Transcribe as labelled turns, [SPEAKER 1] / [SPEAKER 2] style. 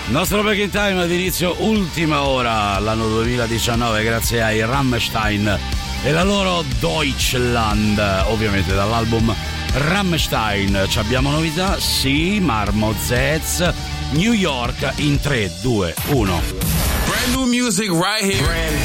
[SPEAKER 1] Nostro back in time ad inizio ultima ora, l'anno 2019, grazie ai Rammstein e la loro Deutschland, ovviamente dall'album Rammstein. Ci abbiamo novità? Sì, Marmo Zez, New York in 3, 2, 1.
[SPEAKER 2] Brand new music right here. Brand